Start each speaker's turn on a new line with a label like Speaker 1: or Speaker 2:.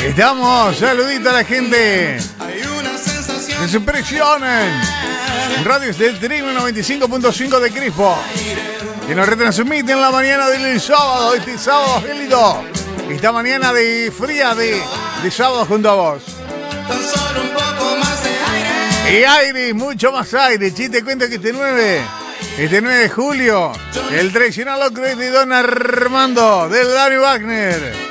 Speaker 1: Estamos, saludito a la gente que se presionen. Radios del Trigo 95.5 de Crispo, que nos retransmiten la mañana del sábado, este sábado gélido, esta mañana de fría de sábado junto a vos. Y aire, mucho más aire. Che, te cuento que este 9 de julio, el tradicional locro de Don Armando, del Dani Wagner.